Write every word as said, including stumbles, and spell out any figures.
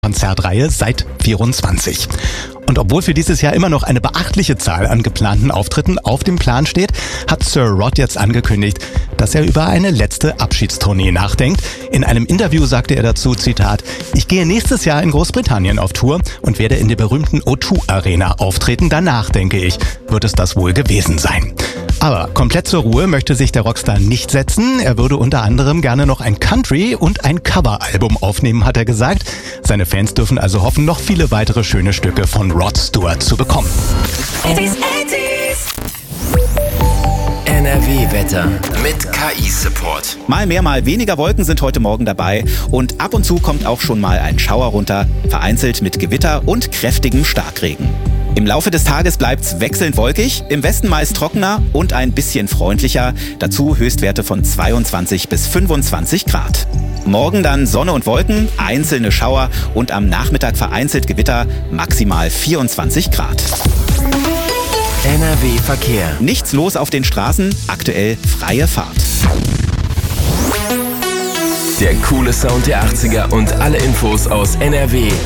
Konzertreihe seit vierundzwanzig. Und obwohl für dieses Jahr immer noch eine beachtliche Zahl an geplanten Auftritten auf dem Plan steht, hat Sir Rod jetzt angekündigt, dass er über eine letzte Abschiedstournee nachdenkt. In einem Interview sagte er dazu, Zitat, ich gehe nächstes Jahr in Großbritannien auf Tour und werde in der berühmten O zwei Arena auftreten. Danach, denke ich, wird es das wohl gewesen sein. Aber komplett zur Ruhe möchte sich der Rockstar nicht setzen. Er würde unter anderem gerne noch ein Country- und ein Coveralbum aufnehmen, hat er gesagt. Seine Fans dürfen also hoffen, noch viele weitere schöne Stücke von Rod Stewart zu bekommen. N R W-Wetter mit K I-Support. Mal mehr, mal weniger Wolken sind heute Morgen dabei und ab und zu kommt auch schon mal ein Schauer runter, vereinzelt mit Gewitter und kräftigem Starkregen. Im Laufe des Tages bleibt's wechselnd wolkig, im Westen meist trockener und ein bisschen freundlicher, dazu Höchstwerte von zweiundzwanzig bis fünfundzwanzig Grad. Morgen dann Sonne und Wolken, einzelne Schauer und am Nachmittag vereinzelt Gewitter, maximal vierundzwanzig Grad. N R W-Verkehr. Nichts los auf den Straßen, aktuell freie Fahrt. Der coole Sound der achtziger und alle Infos aus N R W